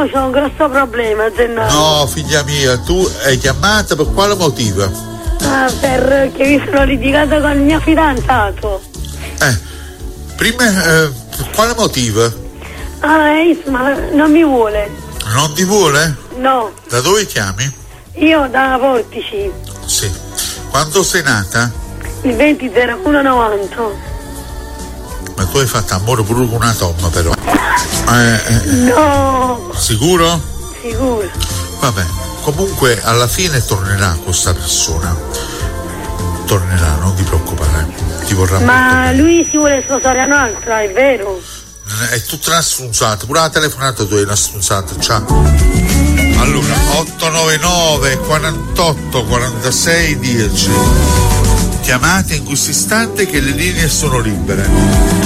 c'ho un grosso problema, Gennaro. No, figlia mia, tu hai chiamata per quale motivo? Perché mi sono litigata con il mio fidanzato. Prima, per quale motivo? Insomma, non mi vuole. Non ti vuole? No. Da dove chiami? Io da Portici. Sì. Quando sei nata? Il 20/01/90. Ma tu hai fatto amore pure con una tomba, però. No. Sicuro? Sicuro. Vabbè, comunque alla fine tornerà questa persona. Tornerà, non ti preoccupare. Ti vorrà molto Ma bene. lui si vuole sposare un'altra, è vero? È tutta una stronzata, pure la telefonata tu è una stronzata, ciao. Allora, 899 48 46 10. Chiamate in questo istante che le linee sono libere.